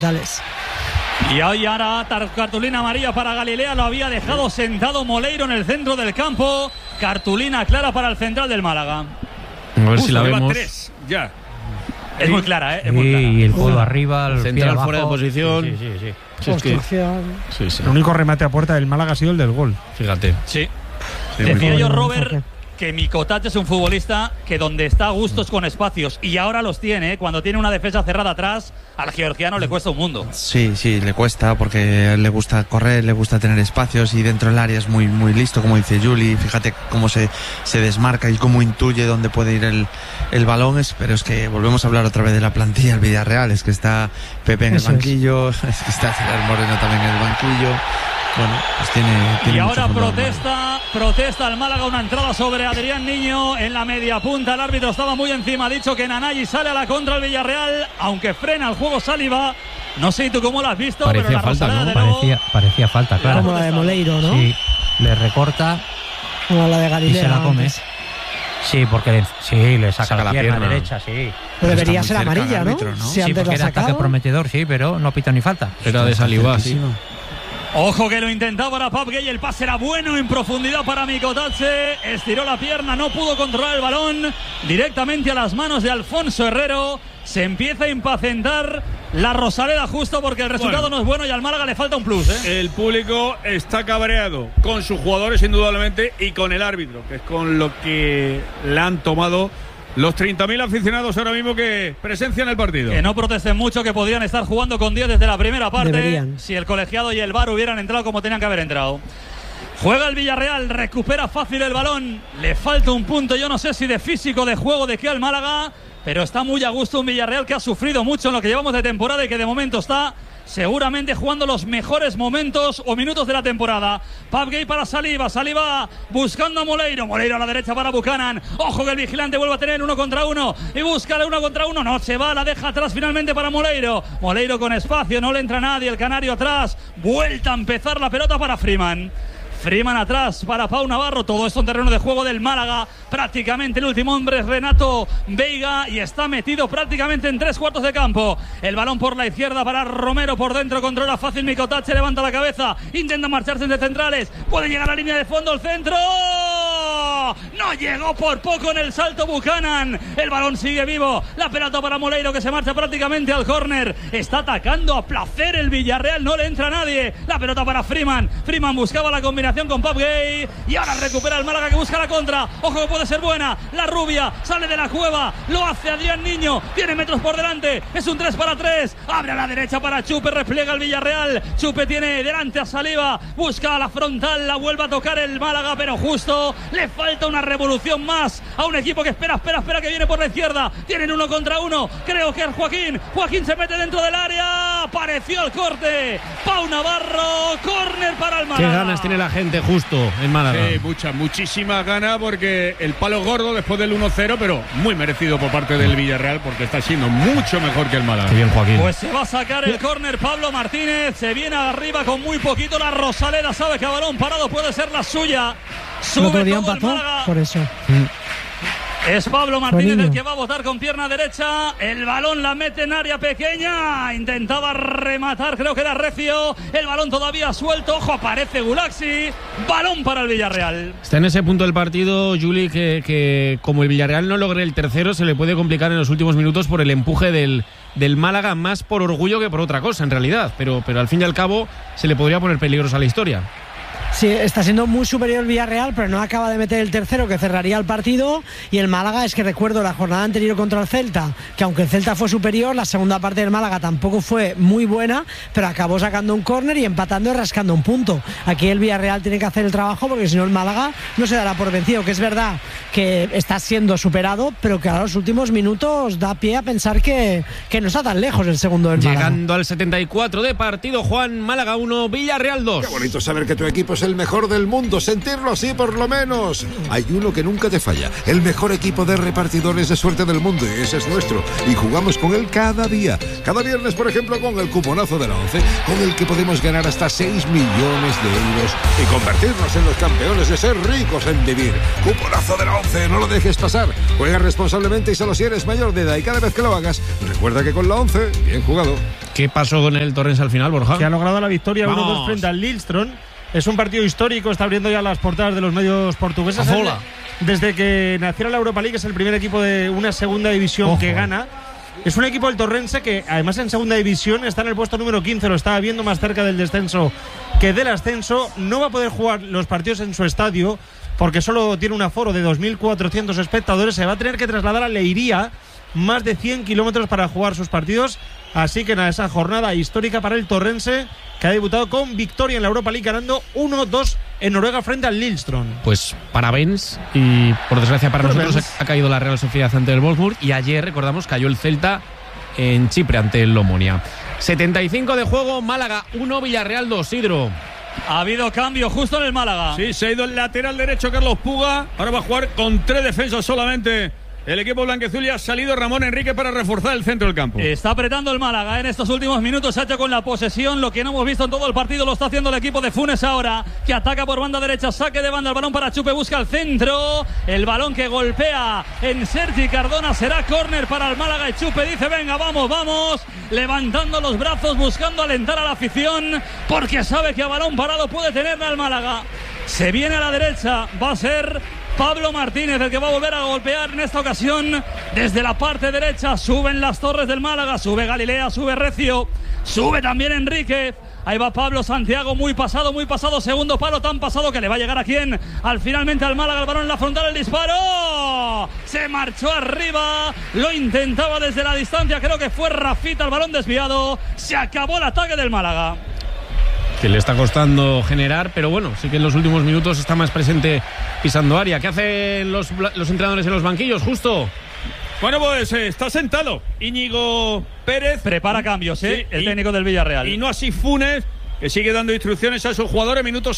Y ahora cartulina amarilla para Galilea, lo había dejado sentado Moleiro en el centro del campo. Cartulina clara para el central del Málaga. A ver si la lleva vemos. 3 ya. Es muy clara, es muy clara. Y el codo arriba, el central pie fuera de abajo. posición. Sí. Construcción. Sí. El único remate a puerta del Málaga ha sido el del gol. Fíjate. Sí. Sí, Decía muy yo, bueno. Robert, que Mikotaj es un futbolista que donde está a gusto es con espacios, y ahora los tiene. Cuando tiene una defensa cerrada atrás, al georgiano le cuesta un mundo. Sí, le cuesta porque le gusta correr, le gusta tener espacios, y dentro del área es muy listo, como dice Juli. Fíjate cómo se desmarca y cómo intuye dónde puede ir el balón. Pero es que volvemos a hablar otra vez de la plantilla del Villarreal. Es que está Pepe en el banquillo, es que está Gerard Moreno también en el banquillo. Bueno, pues tiene Y mucho ahora fondo. protesta el Málaga, una entrada sobre Adrián Niño en la media punta. El árbitro estaba muy encima, ha dicho que Nanayi sale a la contra el Villarreal, aunque frena el juego Saliba. No sé tú cómo lo has visto, Parecía pero la falta, rosaleda ¿no? de nuevo, Parecía falta, claro. Como la de Moleiro, ¿no? Sí, le recorta Como la de y Galilea. se la come. antes. Sí, porque le saca la pierna derecha, sí. Pero debería muy ser cerca amarilla, el ¿no? árbitro, ¿no? Si Sí, antes porque la era ha ataque sacado. prometedor, sí, pero no pita ni falta. Era de Saliba, sí. Ojo que lo intentaba para Pape Gueye, el pase era bueno en profundidad para Mikotaj, estiró la pierna, no pudo controlar el balón, directamente a las manos de Alfonso Herrero. Se empieza a impacientar la Rosaleda justo porque el resultado no es bueno y al Málaga le falta un plus, ¿eh? El público está cabreado con sus jugadores indudablemente y con el árbitro, que es con lo que le han tomado los 30.000 aficionados ahora mismo que presencian el partido. Que no protesten mucho, que podrían estar jugando con 10 desde la primera parte. Deberían. Si el colegiado y el VAR hubieran entrado como tenían que haber entrado. Juega el Villarreal, recupera fácil el balón. Le falta un punto, yo no sé si de físico, de juego, de qué al Málaga, pero está muy a gusto un Villarreal que ha sufrido mucho en lo que llevamos de temporada y que de momento está seguramente jugando los mejores momentos o minutos de la temporada. Pape Gueye para Saliba buscando a Moleiro a la derecha para Buchanan. Ojo que el vigilante vuelve a tener 1 contra 1 y busca el 1 contra 1, no se va, la deja atrás finalmente para Moleiro con espacio, no le entra nadie, el canario atrás, vuelta a empezar la pelota para Freeman atrás para Pau Navarro. Todo esto en terreno de juego del Málaga. Prácticamente el último hombre es Renato Veiga y está metido prácticamente en 3/4 de campo. El balón por la izquierda para Romero, por dentro controla fácil Mikotaj, levanta la cabeza, intenta marcharse entre centrales, puede llegar a la línea de fondo, el centro no llegó por poco en el salto Buchanan. El balón sigue vivo, la pelota para Moleiro que se marcha prácticamente al córner. Está atacando a placer el Villarreal, no le entra nadie. La pelota para Freeman buscaba la combinación con Pape Gueye y ahora recupera el Málaga que busca la contra. Ojo que puede ser buena, la rubia sale de la cueva, lo hace Adrián Niño, tiene metros por delante, es un 3 para 3, abre a la derecha para Chupe, repliega el Villarreal, Chupe tiene delante a Saliba, busca a la frontal, la vuelve a tocar el Málaga, pero justo le falta una revolución más a un equipo que espera que viene por la izquierda, tienen 1 contra 1, creo que es Joaquín se mete dentro del área, apareció el corte, Pau Navarro, córner para el Málaga. Qué ganas tiene la gente justo en Málaga. Muchísima gana porque el palo gordo después del 1-0, pero muy merecido por parte del Villarreal porque está siendo mucho mejor que el Málaga. Qué bien, Joaquín. Pues se va a sacar el córner Pablo Martínez, se viene arriba con muy poquito, la Rosaleda sabe que a balón parado puede ser la suya. El otro Sube día todo el empató, Málaga. por eso. Es Pablo Martínez Buenillo. el que va a botar con pierna derecha. El balón la mete en área pequeña. Intentaba rematar, creo que era Recio. El balón todavía suelto. Ojo, aparece Gulaxi. Balón para el Villarreal. Está en ese punto del partido, Juli, que como el Villarreal no logre el tercero, se le puede complicar en los últimos minutos por el empuje del Málaga, más por orgullo que por otra cosa, en realidad. Pero al fin y al cabo se le podría poner peligrosa la historia. Sí, está siendo muy superior el Villarreal, pero no acaba de meter el tercero que cerraría el partido. Y el Málaga, es que recuerdo la jornada anterior contra el Celta, que aunque el Celta fue superior, la segunda parte del Málaga tampoco fue muy buena, pero acabó sacando un córner y empatando y rascando un punto. Aquí el Villarreal tiene que hacer el trabajo porque si no el Málaga no se dará por vencido, que es verdad que está siendo superado, pero que a los últimos minutos da pie a pensar que no está tan lejos el segundo del Málaga. Llegando al 74 de partido, Juan, Málaga 1, Villarreal 2. Qué bonito saber que tu equipo somos el mejor del mundo, sentirlo así por lo menos. Hay uno que nunca te falla, el mejor equipo de repartidores de suerte del mundo, y ese es nuestro. Y jugamos con él cada día. Cada viernes, por ejemplo, con el cuponazo de la 11, con el que podemos ganar hasta 6 millones de euros y convertirnos en los campeones de ser ricos en vivir. Cuponazo de la 11, no lo dejes pasar. Juega responsablemente y solo si eres mayor de edad, y cada vez que lo hagas, recuerda que con la 11, bien jugado. ¿Qué pasó con el Torrens al final, Borja? Que ha logrado la victoria 1-2 Vamos. frente al Lillestrøm. Es un partido histórico, está abriendo ya las portadas de los medios portugueses. Desde que naciera la Europa League es el primer equipo de una segunda división que gana. Es un equipo del Torrense que además en segunda división está en el puesto número 15, lo estaba viendo más cerca del descenso que del ascenso. No va a poder jugar los partidos en su estadio porque solo tiene un aforo de 2.400 espectadores. Se va a tener que trasladar a Leiria, más de 100 kilómetros para jugar sus partidos. Así que nada, esa jornada histórica para el Torrense, que ha debutado con victoria en la Europa League, ganando 1-2 en Noruega frente al Lillestrøm. Pues parabéns, y por desgracia para nosotros ha caído la Real Sociedad ante el Wolfsburg, y ayer recordamos cayó el Celta en Chipre ante el Omonia. 75 de juego, Málaga 1, Villarreal 2, Sidro. Ha habido cambio justo en el Málaga. Sí, se ha ido el lateral derecho Carlos Puga. Ahora va a jugar con 3 defensas solamente. El equipo blanquiazul, y ha salido Ramón Enrique para reforzar el centro del campo. Está apretando el Málaga en estos últimos minutos. Se ha hecho con la posesión. Lo que no hemos visto en todo el partido lo está haciendo el equipo de Funes ahora, que ataca por banda derecha. Saque de banda, el balón para Chupe, busca el centro. El balón que golpea en Sergi Cardona. Será córner para el Málaga, y Chupe dice: venga, vamos, vamos. Levantando los brazos, buscando alentar a la afición, porque sabe que a balón parado puede tenerla el Málaga. Se viene a la derecha. Va a ser Pablo Martínez el que va a volver a golpear en esta ocasión desde la parte derecha. Suben las torres del Málaga, sube Galilea, sube Recio, sube también Enríquez. Ahí va Pablo Santiago, muy pasado, segundo palo, tan pasado que le va a llegar a quién, finalmente al Málaga, el balón en la frontal, el disparo, se marchó arriba, lo intentaba desde la distancia, creo que fue Rafita, el balón desviado, se acabó el ataque del Málaga. Que le está costando generar, pero bueno, sí que en los últimos minutos está más presente pisando área. ¿Qué hacen los entrenadores en los banquillos, Justo? Bueno, pues está sentado Íñigo Pérez. Prepara cambios, el técnico del Villarreal. Y no así Funes, que sigue dando instrucciones a sus jugadores. Minuto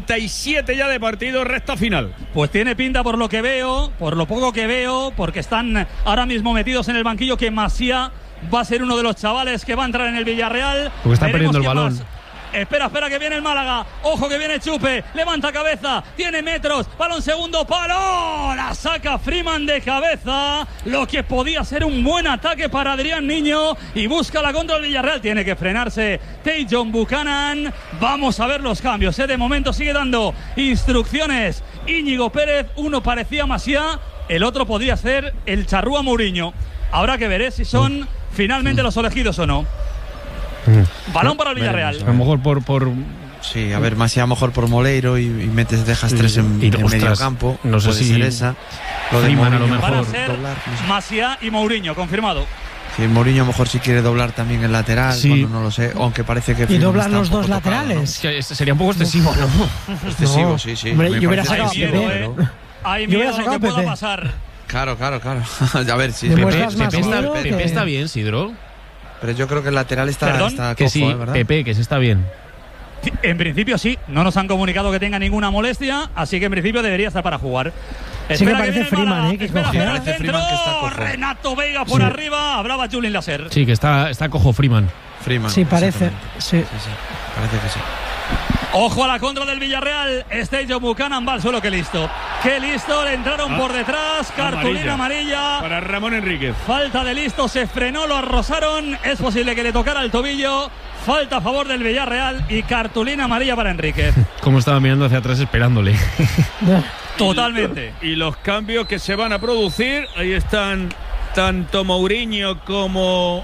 77 ya de partido, recta final. Pues tiene pinta, por lo que veo, por lo poco que veo, porque están ahora mismo metidos en el banquillo, que Masía va a ser uno de los chavales que va a entrar en el Villarreal. Porque está perdiendo el balón. Más. Espera que viene el Málaga. Ojo que viene Chupe. Levanta cabeza. Tiene metros. Balón segundo palo. La saca Freeman de cabeza. Lo que podía ser un buen ataque para Adrián Niño. Y busca la contra del Villarreal. Tiene que frenarse Tajon Buchanan. Vamos a ver los cambios. De momento sigue dando instrucciones Íñigo Pérez. Uno parecía Masía. El otro podría ser el Charrúa Mourinho. Habrá que ver si son finalmente los elegidos o no. Balón para el Villarreal. A lo mejor por sí, a ver, más a lo mejor por Moleiro y dejas 3 en medio campo. No sé si ser esa. Lo de Freeman a lo mejor. Van a ser Masía y Mourinho, confirmado. Sí, Mourinho a lo mejor sí quiere doblar también el lateral, sí. No lo sé, aunque parece que... Y doblar los dos laterales. Tocado, ¿no? Sería un poco excesivo, ¿no? Excesivo, sí. Hombre, yo hubiera sacado Hay miedo a lo que pueda pasar. Claro. A ver, sí. Pepe está bien, Sidro. Pero yo creo que el lateral está cojo, que sí, ¿verdad? Pepe, que se está bien. En principio sí, no nos han comunicado que tenga ninguna molestia, así que en principio debería estar para jugar. Sí, que parece Freeman, que espera el centro. Freeman que está cojo. Renato Veiga por arriba, hablaba Julien Laser. Sí, que está cojo Freeman. Sí, parece. Sí. Parece que sí. Ojo a la contra del Villarreal. Tajon Buchanan va al suelo. Qué listo, le entraron por detrás. Cartulina amarilla para Ramón Enríquez. Falta de listo, se frenó, lo arrosaron. Es posible que le tocara el tobillo. Falta a favor del Villarreal y cartulina amarilla para Enríquez. Como estaba mirando hacia atrás esperándole. Totalmente. Y los cambios que se van a producir, ahí están tanto Mourinho como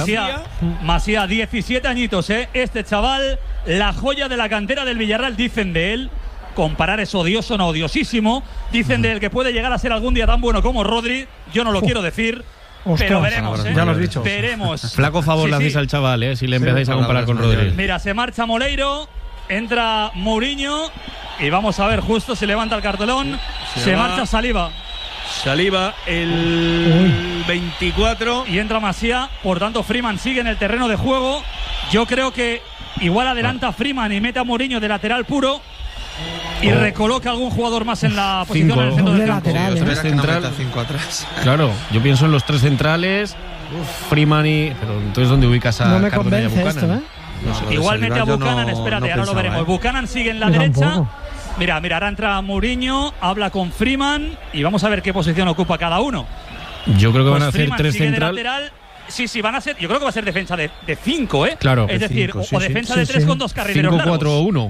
Masía, 17 añitos, este chaval, la joya de la cantera del Villarreal. Dicen de él, comparar es odioso, no odiosísimo. Dicen de él que puede llegar a ser algún día tan bueno como Rodri. Yo no lo quiero decir, pero veremos, ya lo has dicho. Veremos. Flaco favor le hacéis al chaval, si le empezáis a comparar con Rodri. Mira, se marcha Moleiro, entra Mourinho y vamos a ver, justo se levanta el cartelón. Se marcha Saliba, el 24, y entra Masía. Por tanto, Freeman sigue en el terreno de juego. Yo creo que igual adelanta Freeman y mete a Mourinho de lateral puro. y recoloca algún jugador más en la posición en el centro del campo. Espera que no central. meta 5 atrás. Claro, yo pienso en los 3 centrales, Freeman y... Pero entonces, ¿dónde ubicas a No me Cardona y a convence Buchanan? esto, No, lo de Igual mete a Saliba yo Buchanan, no- espérate, no ahora lo pensaba, veremos. Buchanan sigue en la Yo derecha. tampoco. Mira, ahora entra Mourinho, habla con Freeman y vamos a ver qué posición ocupa cada uno. Yo creo que Pues van a hacer Freeman 3 sigue de central. lateral. Sí, van a ser. Yo creo que va a ser defensa de 5, ¿eh? Claro. Es De decir, cinco, o sí, sí. defensa Sí, de 3 sí. con 2 carrileros largos. 5-4-1.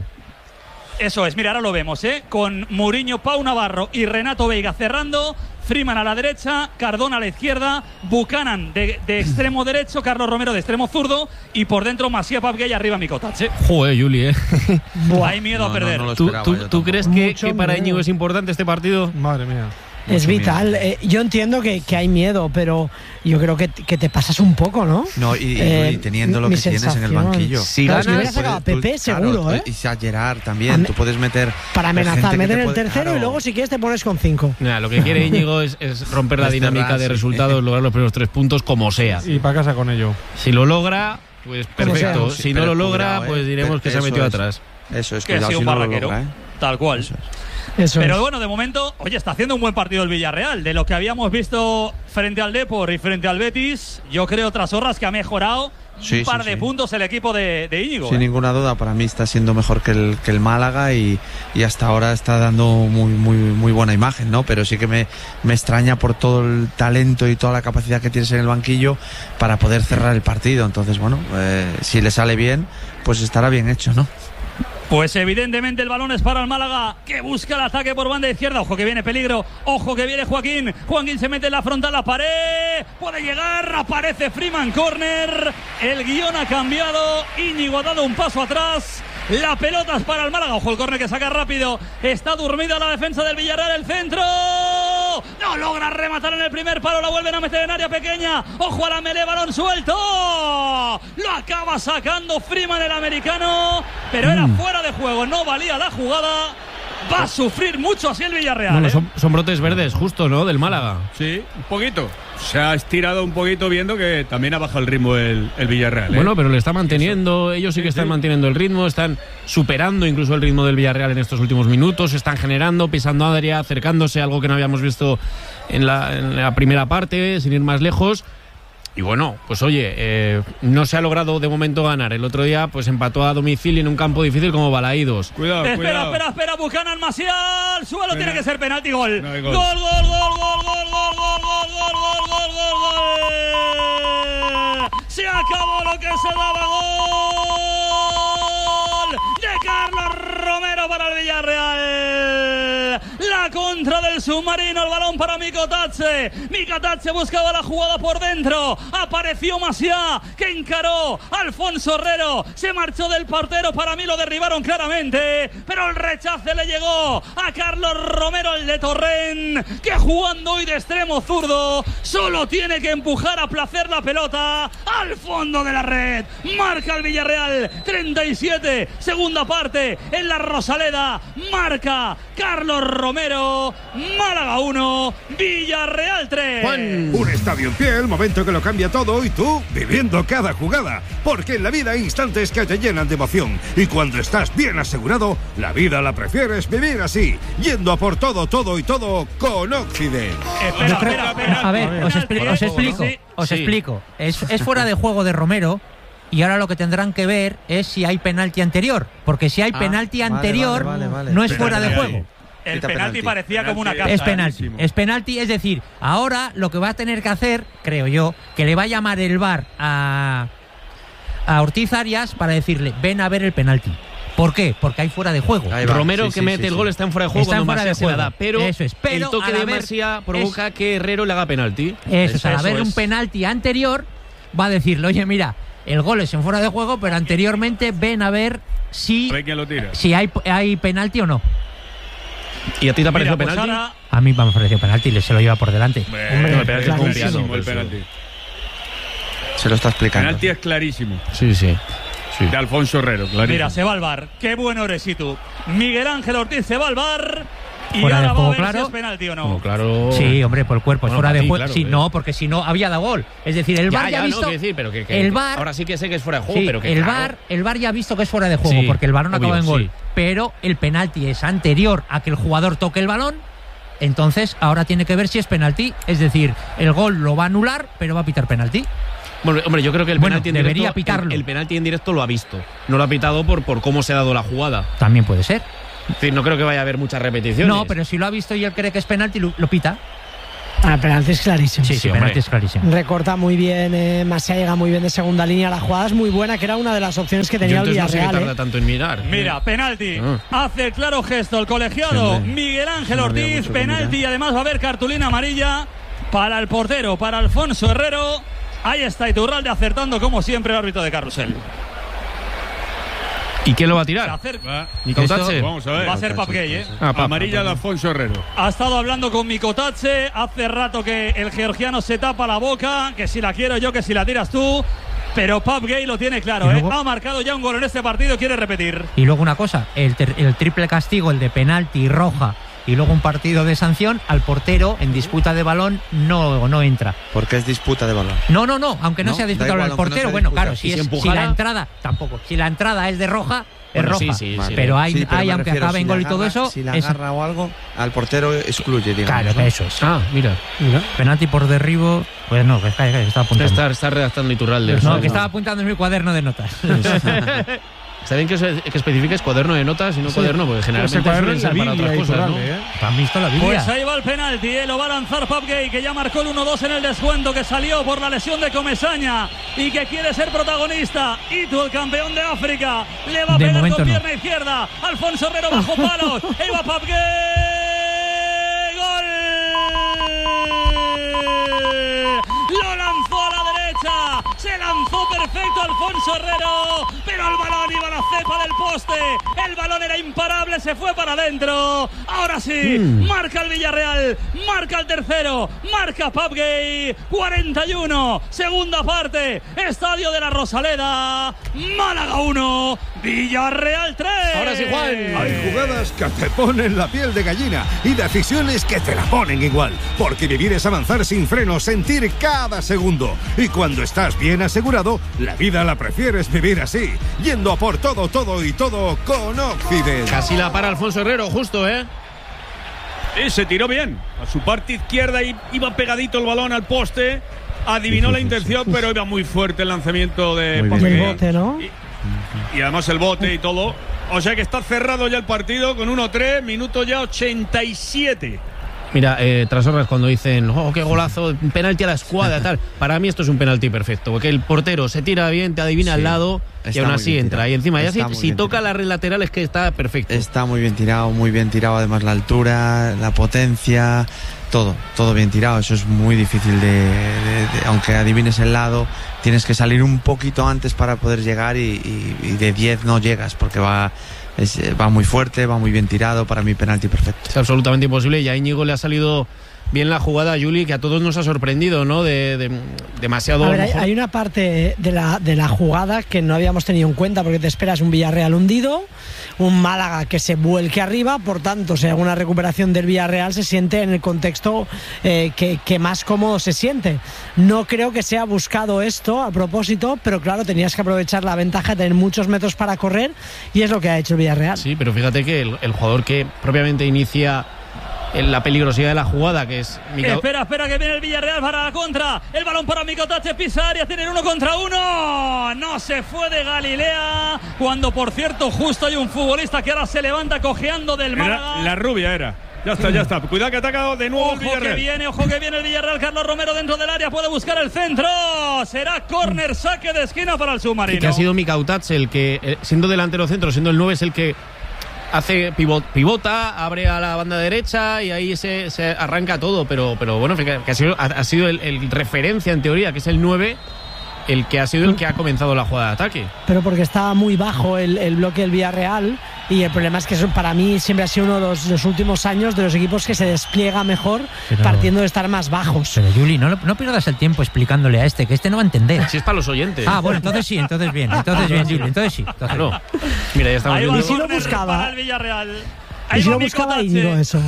Eso es, mira, ahora lo vemos, ¿eh? Con Mourinho, Pau Navarro y Renato Veiga cerrando. Freeman a la derecha, Cardona a la izquierda, Buchanan de extremo derecho, Carlos Romero de extremo zurdo y por dentro Masia Papke y arriba Mikotache. Joder, Juli, ¿eh? Hay miedo a perder. no lo ¿Tú, esperaba tú- yo tú tampoco. crees Mucho que para miedo. Íñigo es importante este partido? Madre mía. Es vital. Yo entiendo que hay miedo, pero yo creo que te pasas un poco, ¿no? No, y teniendo lo mi que tienes en el sensación. banquillo. Si Claro, si ganas, hubiera sacado a Pepe, seguro, ¿eh? Y a Gerard también. Tú puedes meter. Para amenazar, gente que meter te el puede- tercero claro. y luego si quieres te pones con 5. Nada, lo que quiere Íñigo es romper la Es dinámica cerrar, de sí. resultados, lograr los primeros 3 puntos como sea. Y para casa con ello. Si lo logra, pues Como sea. perfecto. Sí, Si no pero lo logra, cuidado, pues diremos que se ha Eso metido es. atrás. Eso es, Que ha cuidado sido si un no lo barraquero. logra, ¿eh? Tal cual. Eso es. Eso Pero es. bueno, de momento, oye, está haciendo un buen partido el Villarreal. De lo que habíamos visto frente al Depor y frente al Betis, yo creo tras horas que ha mejorado Sí, un par sí, de sí. puntos el equipo de Íñigo. Sin ninguna duda, para mí está siendo mejor que el Málaga y hasta ahora está dando muy buena imagen, ¿no? Pero sí que me extraña por todo el talento y toda la capacidad que tienes en el banquillo para poder cerrar el partido. Entonces, bueno, si le sale bien, pues estará bien hecho, ¿no? Pues evidentemente el balón es para el Málaga, que busca el ataque por banda izquierda. Ojo que viene peligro, ojo que viene Joaquín. Joaquín se mete en la frontal, la pared, puede llegar, aparece Freeman, córner. El guión ha cambiado, Íñigo ha dado un paso atrás. La pelota es para el Málaga, ojo el córner que saca rápido. Está dormida la defensa del Villarreal, el centro. No logra rematar en el primer palo, la vuelven a meter en área pequeña. Ojo a la melee, balón suelto. Lo acaba sacando Freeman, el americano, pero era fuera de juego, no valía la jugada. Va a sufrir mucho así el Villarreal. Bueno, son brotes verdes, justo, ¿no? Del Málaga. Sí, un poquito. Se ha estirado un poquito viendo que también ha bajado el ritmo el Villarreal. Bueno, pero le está manteniendo, ellos sí que están manteniendo el ritmo, están superando incluso el ritmo del Villarreal en estos últimos minutos, están generando, pisando área, acercándose, algo que no habíamos visto en la primera parte, sin ir más lejos. Y bueno, pues oye, no se ha logrado de momento ganar. El otro día pues empató a domicilio en un campo difícil como Balaídos. Cuidado, Espera, cuidado. espera, Buchanan, Maciel, suelo, tiene que ser penalti, gol. No hay Gol, gol. gol, gol, gol, gol, gol, gol, gol, gol, gol, gol, gol. Se acabó lo que se daba, gol de Carlos Romero para el Villarreal. La contra del submarino, el balón para Mikotache. Mikotache buscaba la jugada por dentro. Apareció Maciá, que encaró a Alfonso Herrero. Se marchó del portero, para mí lo derribaron claramente, pero el rechace le llegó a Carlos Romero, el de Torrent, que jugando hoy de extremo zurdo, solo tiene que empujar a placer la pelota al fondo de la red. Marca el Villarreal, 37, segunda parte, en la Rosaleda. Marca Carlos Romero, Málaga 1, Villarreal 3. Un estadio en pie, el momento que lo cambia todo y tú viviendo cada jugada. Porque en la vida hay instantes que te llenan de emoción. Y cuando estás bien asegurado, la vida la prefieres vivir así. Yendo a por todo, todo y todo con Occident. Espera, espera, espera. A ver, os explico. Sí. Os explico. Es fuera de juego de Romero. Y ahora lo que tendrán que ver es si hay penalti anterior. Porque si hay penalti anterior, vale. no es fuera de Penalti. juego. El Quita penalti penalti. parecía como una Penalti. carta. Es penalti. Es penalti, es decir, ahora lo que va a tener que hacer, creo yo, que le va a llamar el VAR a Ortiz Arias para decirle, ven a ver el penalti. ¿Por qué? Porque hay fuera de juego. Ahí va. Romero, Sí, que sí, mete sí, el sí. gol, está en fuera de juego Está en cuando fuera de Masia se la juego. da. Pero, Eso es. Pero el toque al de haber- Masia provoca que Herrero le haga penalti. Eso, al haber es. un penalti anterior, va a decirle, oye, mira, el gol es en fuera de juego, pero anteriormente ven a ver si, A ver quién lo tira. si hay penalti o no. ¿Y a ti te ha Mira, parecido pues penalti? ahora A mí me ha parecido penalti y se lo lleva por delante. No, el penalti es clarísimo confiado, el pero penalti. Se lo está explicando. Penalti es clarísimo. Sí. De Alfonso Herrero, clarísimo. mira, se va al bar. Qué bueno eres y tú. Miguel Ángel Ortiz se va al bar. Y fuera de ahora juego, va a ver claro. si es penalti o no. Bueno, claro. Sí, hombre, por el cuerpo, Bueno, es fuera para de ti, juego. claro, Sí, no, porque si no había dado gol. Es decir, el VAR ya ha visto. No, quiero decir, pero el VAR, ahora sí que sé que es fuera de juego, sí, pero que el claro. VAR ya ha visto que es fuera de juego, Sí, porque el balón obvio, acaba en gol. sí. Pero el penalti es anterior a que el jugador toque el balón. Entonces, ahora tiene que ver si es penalti. Es decir, el gol lo va a anular, pero va a pitar penalti. Bueno, hombre, yo creo que el Bueno, penalti en debería directo, pitarlo. el penalti en directo lo ha visto. No lo ha pitado por cómo se ha dado la jugada. También puede ser. Es decir, no creo que vaya a haber muchas repeticiones. No, pero si lo ha visto y él cree que es penalti, lo pita. El penalti es clarísimo. Sí, hombre. penalti es clarísimo. Recorta muy bien, Masía llega muy bien de segunda línea. La jugada es muy buena, que era una de las opciones que tenía Yo el entonces no sé qué Villarreal. tarda tanto en mirar. Mira, penalti. Ah. Hace el claro gesto el colegiado Sí, hombre. Miguel Ángel No había Ortiz. mucho que Penalti mirar. y además va a haber cartulina amarilla para el portero, para Alfonso Herrero. Ahí está Iturralde acertando como siempre el árbitro de carrusel. ¿Y quién lo va a Se tirar? acerca. Nicotache. Vamos a ver. Va a ser Papgay, ¿eh? Ah, Pap. Amarilla de Alfonso Herrero. Ha estado hablando con Mikotache. Hace rato que el georgiano se tapa la boca. Que si la quiero yo, que si la tiras tú. Pero Papgay lo tiene claro, Y luego- ¿eh? Ha marcado ya un gol en este partido. Quiere repetir. Y luego una cosa, el triple castigo, el de penalti y roja, y luego un partido de sanción, al portero en disputa de balón no entra. Porque es disputa de balón. No, aunque no, No, sea da disputa igual, al aunque no portero, sea bueno, disputa. claro, ¿Y si si la empujara? entrada, tampoco. Si la entrada es de roja, Bueno, es roja. sí, Vale. Pero hay, Sí, pero me aunque refiero, acabe en si gol y la todo agarra- eso, Si la eso- agarra o algo, al portero excluye, digamos. claro, ¿no? eso es. Ah, mira. Penalti por derribo, pues no, que estaba apuntando. Está redactando Iturralde. No, que estaba apuntando en mi cuaderno de notas. Está bien que especifiques cuaderno de notas y no cuaderno, porque generalmente Ese cuaderno suelen es la ser para Biblia, otras cosas, ¿no? Iturralde, ¿eh? ¿Han visto la Biblia? Pues ahí va el penalti, lo va a lanzar Papgay, que ya marcó el 1-2 en el descuento, que salió por la lesión de Comesaña y que quiere ser protagonista. Itu, el campeón de África, le va a De pegar momento con no. pierna izquierda. Alfonso Herrero bajo palos. Ahí va Papgay. ¡Gol! Lo lanzó a la derecha. Se lanzó perfecto Alfonso Herrero, pero el balón iba a la cepa del poste. El balón era imparable, se fue para adentro. Ahora sí, marca el Villarreal, marca el tercero, marca Papgay. 41, segunda parte, Estadio de la Rosaleda. Málaga 1, Villarreal 3. Ahora sí, Juan. Hay jugadas que te ponen la piel de gallina y decisiones que te la ponen igual. Porque vivir es avanzar sin freno, sentir cada segundo. Y cuando estás bien asegurado, la vida la prefieres vivir así. Yendo a por todo, todo y todo con Occident. Casi la para Alfonso Herrero, justo, ¿eh? Y se tiró bien. A su parte izquierda iba pegadito el balón al poste. Adivinó la intención, pero iba muy fuerte el lanzamiento de Muy Y bien. el Papgay. bote, ¿no? Y además el bote y todo. O sea que está cerrado ya el partido con 1-3, minuto ya 87. Mira, tras horas cuando dicen, oh, qué golazo, penalti a la escuadra, tal. Para mí esto es un penalti perfecto, porque el portero se tira bien, te adivina Sí, al lado y está aún muy así bien entra. tirado. Y encima, ya Está muy si bien toca tirado. la red lateral es que está perfecto. Está muy bien tirado, además la altura, la potencia, todo bien tirado. Eso es muy difícil aunque adivines el lado, tienes que salir un poquito antes para poder llegar y de 10 no llegas porque va muy fuerte, va muy bien tirado. Para mí penalti perfecto. Es absolutamente imposible y a Íñigo le ha salido bien la jugada, Juli, que a todos nos ha sorprendido, ¿no? Demasiado. A a lo ver, mejor- hay una parte de la jugada que no habíamos tenido en cuenta, porque te esperas un Villarreal hundido, un Málaga que se vuelque arriba, por tanto, si hay alguna recuperación del Villarreal se siente en el contexto que más cómodo se siente. No creo que sea buscado esto a propósito, pero claro, tenías que aprovechar la ventaja de tener muchos metros para correr y es lo que ha hecho el Villarreal. Sí, pero fíjate que el jugador que propiamente inicia la peligrosidad de la jugada, que es Espera, que viene el Villarreal para la contra. El balón para Mikotache, pisa área, tienen 1 contra 1. No se fue de Galilea. Cuando, por cierto, justo hay un futbolista que ahora se levanta cojeando del Málaga. La rubia era. Ya está. Cuidado que ha atacado de nuevo el Villarreal. Ojo que viene el Villarreal. Carlos Romero dentro del área, puede buscar el centro. Será córner, saque de esquina para el submarino. que ha sido Mikautache el que, siendo delantero centro, siendo el 9, es el que hace pivota, abre a la banda derecha y ahí se arranca todo, pero bueno, que ha sido el referencia en teoría, que es el 9, el que ha sido el que ha comenzado la jugada de ataque. Pero porque estaba muy bajo el bloque del Villarreal y el problema es que eso para mí siempre ha sido uno de los últimos años de los equipos que se despliega mejor partiendo de estar más bajos. Pero Juli, no pierdas el tiempo explicándole a que este no va a entender. Si es para los oyentes. Ah, bueno, entonces sí, entonces bien, Juli, entonces sí. Claro. Mira, ya estamos Ahí va viendo. el si lo córner buscaba. para el Villarreal. Y Ahí si va lo buscaba Mikotache. Íñigo eso.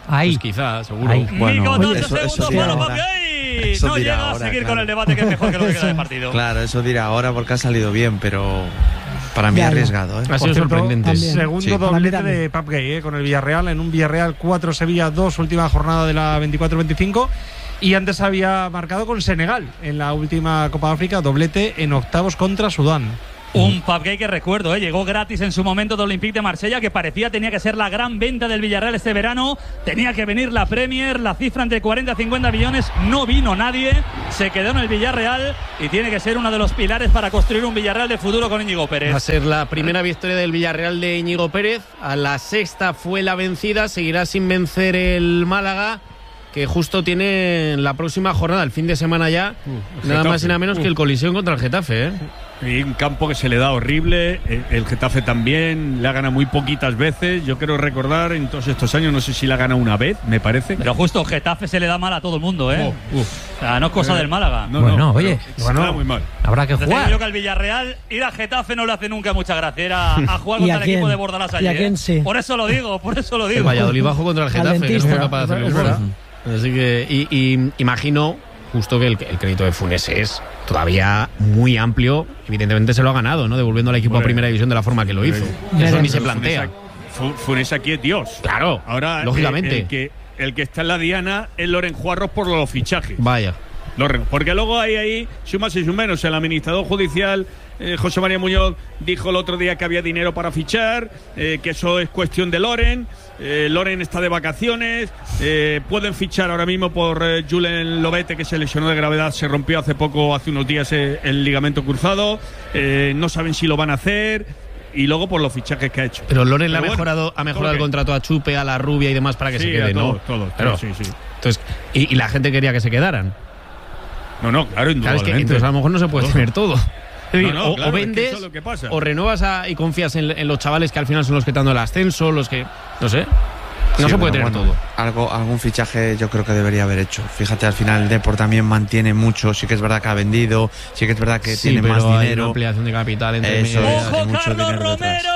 Ahí. Pues quizá, seguro. Ahí. Bueno, Nico, eso 12 segundos dirá para ahora. Pape. Eso No dirá llega a ahora, seguir claro. con el debate, que es mejor que lo que queda de partido. Claro, eso dirá ahora porque ha salido bien, pero para mí Ya, arriesgado. Ha Por sido cierto, sorprendente. también. Segundo Sí. doblete También. de Pape Gueye con el Villarreal, en un Villarreal 4, Sevilla 2, última jornada de la 24-25. Y antes había marcado con Senegal en la última Copa de África, doblete en octavos contra Sudán. Un Pape Gueye que recuerdo, llegó gratis en su momento del Olympique de Marsella, que parecía tenía que ser la gran venta del Villarreal este verano. Tenía que venir la Premier, la cifra entre 40 y 50 millones. No vino nadie, se quedó en el Villarreal y tiene que ser uno de los pilares para construir un Villarreal de futuro con Íñigo Va a Pérez. ser la primera victoria del Villarreal de Íñigo Pérez. A la sexta fue la vencida. Seguirá sin vencer el Málaga, que justo tiene la próxima jornada, el fin de semana ya, nada Getafe. más y nada menos que el colisión contra el Getafe, ¿eh? Y un campo que se le da horrible, el Getafe también le ha ganado muy poquitas veces. Yo quiero recordar en todos estos años, no sé si la ha ganado una vez, me parece. Pero justo Getafe se le da mal a todo el mundo, ¿eh? O sea, no es cosa del Málaga. No, Bueno, no, oye, pero se le da muy mal. Habrá que Te digo jugar. yo que al Villarreal ir a Getafe no le hace nunca mucha gracia. Era a jugar ¿Y contra a el equipo quién? de Bordalás ¿Y allí. a quién sí? Por eso lo digo, por eso lo El digo. Valladolid bajo contra el Al Getafe, que no dentista. fue capaz de hacer Es los goles. verdad. Así que, y imagino justo que el crédito de Funes es todavía muy amplio. Evidentemente se lo ha ganado, ¿no? Devolviendo al equipo a Hombre. primera división de la forma que lo hizo. Hombre. Eso ni se Pero plantea. Funes aquí es Dios. Claro, Ahora, lógicamente. el que está en la diana es Loren Juarros por los fichajes. Vaya. Porque luego hay ahí sumas y menos. El administrador judicial José María Muñoz dijo el otro día que había dinero para fichar, que eso es cuestión de Loren. Loren está de vacaciones. Pueden fichar ahora mismo por Julen Lobete, que se lesionó de gravedad, se rompió hace unos días el ligamento cruzado. No saben si lo van a hacer. Y luego por los fichajes que ha hecho. Pero Loren le ha Pero bueno, mejorado el ¿cómo que? contrato a Chupe, a la Rubia y demás para que Sí, se quede, a ¿no? todos, Claro. sí. Entonces, y la gente quería que se quedaran. No, claro, Claro, es indudablemente. que entonces a lo mejor no se puede tener todo. Es decir, No, o claro, es que vendes, eso es lo que pasa. o renuevas y confías en los chavales que al final son los que están dando el ascenso, los que. No sé. No Sí, se puede pero tener bueno, todo. algún fichaje yo creo que debería haber hecho. Fíjate, al final el Depor también mantiene mucho. Sí que es verdad que ha vendido, sí que es verdad que Sí, tiene pero más hay una dinero. ampliación de capital entre Eso medias. es. ¡Ojo, hay mucho Carlos dinero detrás. Romero!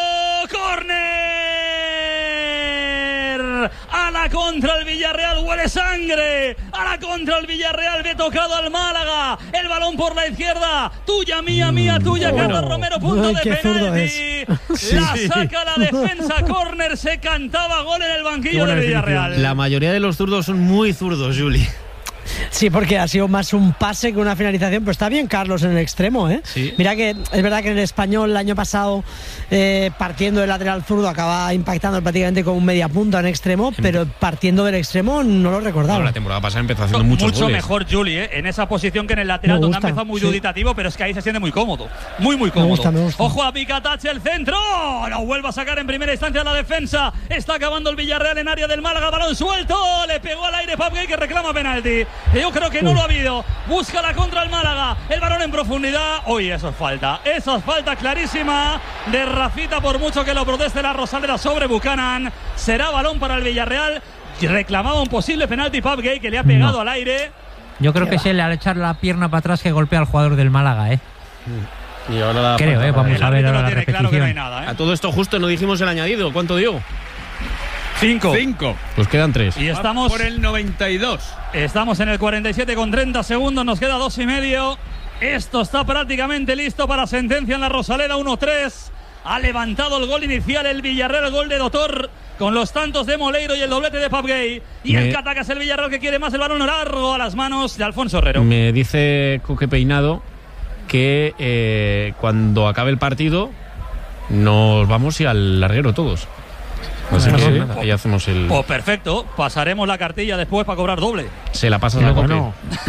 ¡Córner! A la contra el Villarreal, huele sangre. A la contra el Villarreal, ve tocado al Málaga. El balón por la izquierda. Tuya, mía, tuya, Carlos Romero, punto Ay, de qué zurdo penalti. La saca la defensa, córner, se cantaba gol en el banquillo del Villarreal. La mayoría de los zurdos son muy zurdos, Juli. Sí, porque ha sido más un pase que una finalización. Pero está bien Carlos en el extremo, ¿eh? Sí. Mira que es verdad que en el Español el año pasado, partiendo del lateral zurdo, acaba impactando prácticamente con un media punta en extremo, pero partiendo del extremo no lo recordaba. Bueno, la temporada pasada empezó haciendo muchos Mucho goles. mejor Juli, en esa posición que en el lateral, Me donde gusta, ha empezado muy sí. duditativo, pero es que ahí se siente muy cómodo. Muy cómodo. Me gusta. Ojo a Picatache, el centro. Lo vuelve a sacar en primera instancia la defensa. Está acabando el Villarreal en área del Málaga. Balón suelto. Le pegó al aire Pape Gueye, que reclama penalti. Yo creo que no lo ha habido. Busca la contra el Málaga. El balón en profundidad. Uy, eso es falta. Eso es falta clarísima de Rafita, por mucho que lo proteste la Rosaleda sobre Buchanan. Será balón para el Villarreal. Reclamaba un posible penalti Pape Gueye, que le ha pegado al aire. Yo creo que es él al echar la pierna para atrás que golpea al jugador del Málaga, ¿eh? Y ahora la Creo, falta. vamos El a ver árbitro ahora lo la tiene claro que no hay repetición. nada, A todo esto justo no dijimos el añadido. ¿Cuánto dio? 5. 5. Pues quedan 3. Y estamos por el 92. Estamos en el 47 con 30 segundos, nos queda 2,5. Esto está prácticamente listo para sentencia en la Rosaleda. 1-3. Ha levantado el gol inicial el Villarreal, el gol de Dotor, con los tantos de Moleiro y el doblete de Pape Gueye. Y el que ataca es el Villarreal, que quiere más el balón largo a las manos de Alfonso Herrero. Me dice Coque Peinado que cuando acabe el partido nos vamos y al larguero todos. Así que nada, ahí hacemos el. Pues perfecto, pasaremos la cartilla después para cobrar doble. Se la pasa a Coque.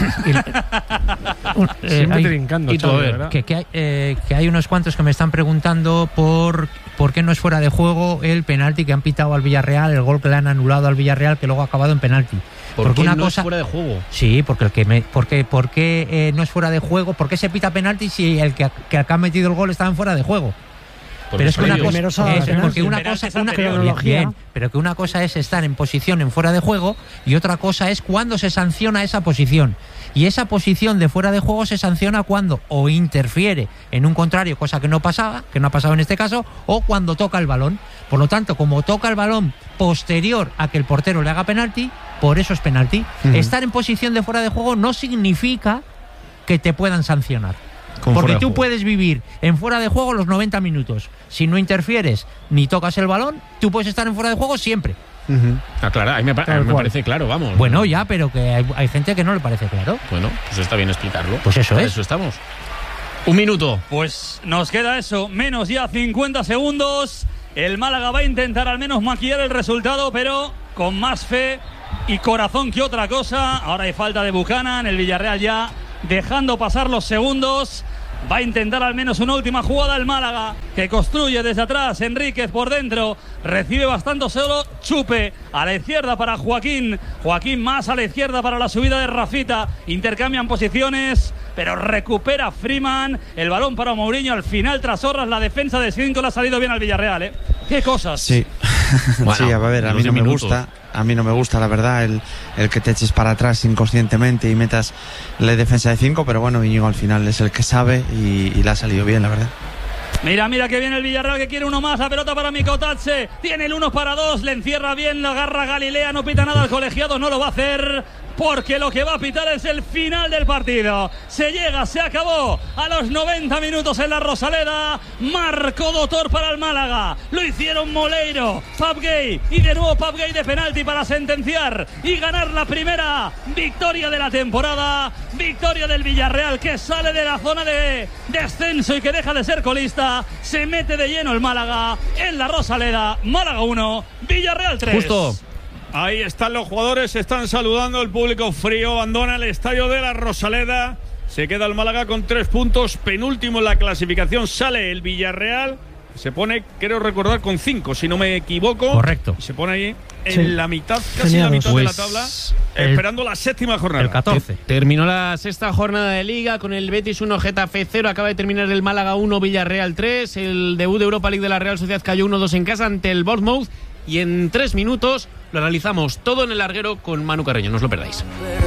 Siempre Hay- trincando, y todo, Xavi, a ver. ¿verdad? que hay unos cuantos que me están preguntando por qué no es fuera de juego el penalti que han pitado al Villarreal, el gol que le han anulado al Villarreal, que luego ha acabado en penalti. Porque una cosa es fuera de juego. Sí, porque ¿por qué no es fuera de juego? ¿Por qué se pita penalti si el que ha metido el gol estaba en fuera de juego? Pero es que una cosa primeros a es porque una Penaltis cosa, una anteriores. bien, pero que una cosa es estar en posición en fuera de juego y otra cosa es cuando se sanciona esa posición. Y esa posición de fuera de juego se sanciona cuando o interfiere en un contrario, cosa que no pasaba, que no ha pasado en este caso, o cuando toca el balón. Por lo tanto, como toca el balón posterior a que el portero le haga penalti, por eso es penalti. Estar en posición de fuera de juego no significa que te puedan sancionar. Porque tú puedes vivir en fuera de juego los 90 minutos. Si no interfieres ni tocas el balón, tú puedes estar en fuera de juego siempre. Claro, a mí me parece claro, vamos. Bueno, ya, pero que hay gente que no le parece claro. Bueno, pues está bien explicarlo. Pues eso Para es. eso estamos. Un minuto. Pues nos queda eso, menos ya 50 segundos. El Málaga va a intentar al menos maquillar el resultado, pero con más fe y corazón que otra cosa. Ahora hay falta de Buchanan, el Villarreal ya dejando pasar los segundos. Va a intentar al menos una última jugada el Málaga, que construye desde atrás. Enríquez por dentro, recibe bastante solo. Chupe a la izquierda para Joaquín. Joaquín más a la izquierda para la subida de Rafita. Intercambian posiciones, pero recupera Freeman. El balón para Mourinho. Al final, tras horas, la defensa de 5 le ha salido bien al Villarreal, ¿eh? ¡Qué cosas! Sí. Bueno, sí, a ver, a mí no me gusta. A mí no me gusta, la verdad, el que te eches para atrás inconscientemente y metas la defensa de 5, pero bueno, Íñigo al final es el que sabe y le ha salido bien, la verdad. Mira que viene el Villarreal, que quiere uno más. La pelota para Mikotatse. Tiene el 1-2. Le encierra bien, la agarra Galilea. No pita nada al colegiado, no lo va a hacer, porque lo que va a pitar es el final del partido. Se llega, se acabó a los 90 minutos en la Rosaleda. Marcó Dotor para el Málaga. Lo hicieron Moleiro, Papgay y de nuevo Papgay de penalti para sentenciar y ganar la primera victoria de la temporada. Victoria del Villarreal, que sale de la zona de descenso y que deja de ser colista. Se mete de lleno el Málaga en la Rosaleda. Málaga 1, Villarreal 3. Justo. Ahí están los jugadores, se están saludando, el público frío abandona el estadio de la Rosaleda. Se queda el Málaga con 3 puntos, penúltimo en la clasificación. Sale el Villarreal, se pone, creo recordar, con 5, si no me equivoco. Correcto. Se pone ahí en Sí. la mitad, casi Tenía la mitad dos. de la tabla, esperando la 7ª jornada. El 14. Terminó la 6ª jornada de Liga con el Betis 1, Getafe 0. Acaba de terminar el Málaga 1, Villarreal 3. El debut de Europa League de la Real Sociedad cayó 1-2 en casa ante el Bournemouth. Y en 3 minutos lo analizamos todo en el larguero con Manu Carreño. No os lo perdáis.